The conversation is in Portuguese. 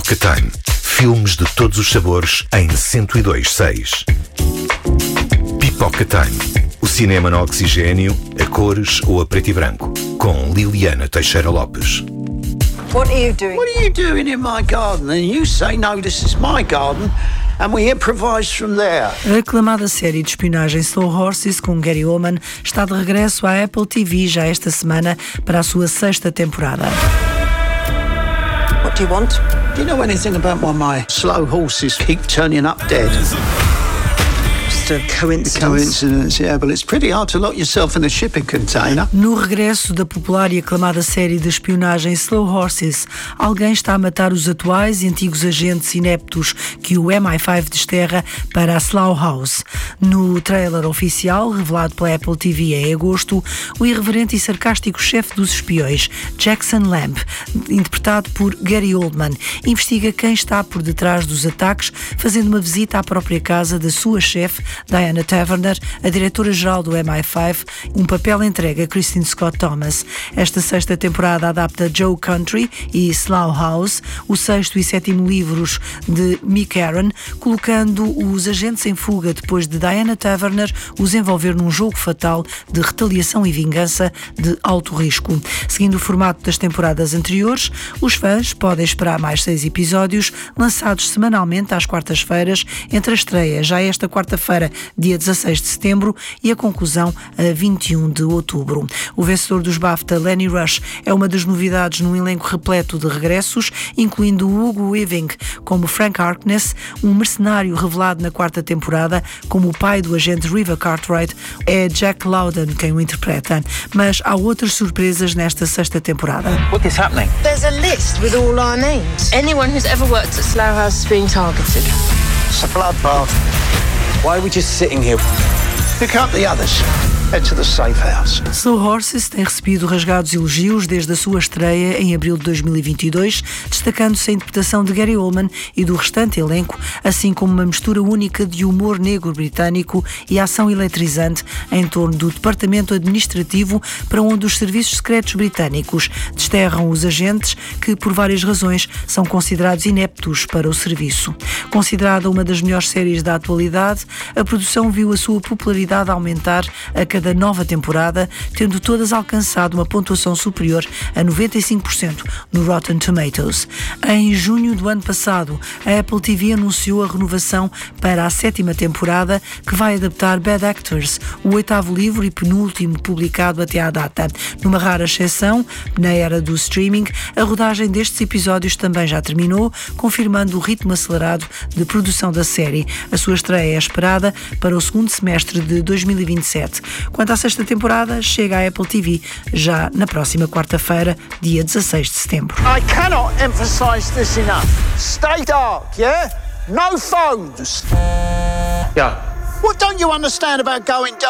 Pipoca Time. Filmes de todos os sabores em 102.6. Pipoca Time. O cinema no oxigênio, a cores ou a preto e branco. Com Liliana Teixeira Lopes. What are you doing? What are you doing in my garden? And you say, no, this is my garden. And we improvise from there. A aclamada série de espionagem Slow Horses com Gary Oldman está de regresso à Apple TV já esta semana para a sua 6ª temporada. What do you want? Do you know anything about why my slow horses keep turning up dead? Just a coincidence. Coincidence, yeah, but it's pretty hard to lock yourself in a shipping container. No regresso da popular e aclamada série de espionagem Slow Horses, alguém está a matar os atuais e antigos agentes ineptos que o MI5 desterra para a Slough House. No trailer oficial, revelado pela Apple TV em agosto, o irreverente e sarcástico chefe dos espiões, Jackson Lamb, interpretado por Gary Oldman, investiga quem está por detrás dos ataques, fazendo uma visita à própria casa da sua chefe, Diana Taverner, a diretora-geral do MI5, um papel entregue a Kristen Scott Thomas. Esta 6ª temporada adapta Joe Country e Slough House, o 6º e 7º livros de Mick Aaron, colocando os agentes em fuga depois de Diana Taverner os envolver num jogo fatal de retaliação e vingança de alto risco. Seguindo o formato das temporadas anteriores, os fãs podem esperar mais 6 episódios, lançados semanalmente às quartas-feiras, entre a estreia já esta quarta-feira, dia 16 de setembro, e a conclusão a 21 de outubro. O vencedor dos BAFTA, Lenny Rush, é uma das novidades num elenco repleto de regressos, incluindo Hugo Weaving como Frank Harkness, um mercenário revelado na 4ª temporada como o pai do agente River Cartwright. É Jack Lowden quem o interpreta. Mas há outras surpresas nesta 6ª temporada. What is happening? There's a list with all our names. Anyone who's ever worked at Slough House is being targeted. It's a bloodbath. Why are we just sitting here? Pick up the others. Head to the safe house. Slow Horses tem recebido rasgados elogios desde a sua estreia em abril de 2022, destacando-se a interpretação de Gary Oldman e do restante elenco, assim como uma mistura única de humor negro britânico e ação eletrizante em torno do departamento administrativo para onde os serviços secretos britânicos desterram os agentes que, por várias razões, são considerados ineptos para o serviço. Considerada uma das melhores séries da atualidade, a produção viu a sua popularidade aumentar a cada nova temporada, tendo todas alcançado uma pontuação superior a 95% no Rotten Tomatoes. Em junho do ano passado, a Apple TV anunciou a renovação para a 7ª temporada, que vai adaptar Bad Actors, o 8º livro e penúltimo publicado até à data. Numa rara exceção, na era do streaming, a rodagem destes episódios também já terminou, confirmando o ritmo acelerado de produção da série. A sua estreia é esperada para o 2º semestre de 2027. Quanto à 6ª temporada, chega à Apple TV já na próxima quarta-feira, dia 16 de setembro. I cannot emphasize this enough. Stay dark, yeah? No phones. Yeah. What don't you understand about going dark?